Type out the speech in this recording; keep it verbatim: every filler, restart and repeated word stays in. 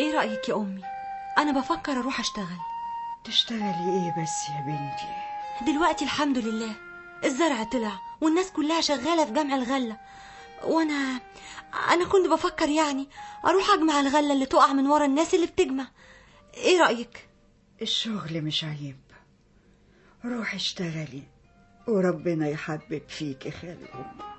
ايه رأيك يا امي؟ انا بفكر اروح اشتغل. تشتغلي ايه بس يا بنتي؟ دلوقتي الحمد لله الزرع طلع والناس كلها شغالة في جمع الغلة، وانا انا كنت بفكر يعني اروح اجمع الغلة اللي تقع من ورا الناس اللي بتجمع. ايه رأيك؟ الشغل مش عيب، روحي اشتغلي وربنا يحبب فيكي خير الأم.